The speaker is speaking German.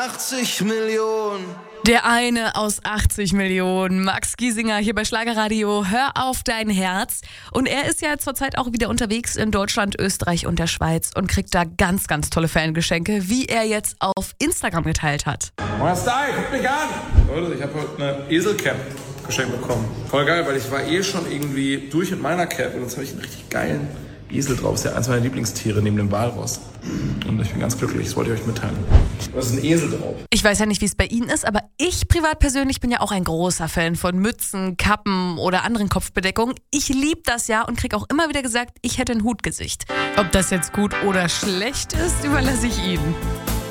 80 Millionen. Der eine aus 80 Millionen, Max Giesinger hier bei Schlagerradio. Hör auf dein Herz. Und er ist ja zurzeit auch wieder unterwegs in Deutschland, Österreich und der Schweiz und kriegt da ganz, ganz tolle Fangeschenke, wie er jetzt auf Instagram geteilt hat. Moin Style, guckt mich an! Leute, ich habe heute eine Eselcap geschenkt bekommen. Voll geil, weil ich war schon irgendwie durch mit meiner Cap und jetzt habe ich einen richtig geilen Esel drauf. Das ist ja eins meiner Lieblingstiere neben dem Walross. Und ich bin ganz glücklich, das wollte ich euch mitteilen. Da ist ein Esel drauf. Ich weiß ja nicht, wie es bei Ihnen ist, aber ich privat persönlich bin ja auch ein großer Fan von Mützen, Kappen oder anderen Kopfbedeckungen. Ich liebe das ja und kriege auch immer wieder gesagt, ich hätte ein Hutgesicht. Ob das jetzt gut oder schlecht ist, überlasse ich Ihnen.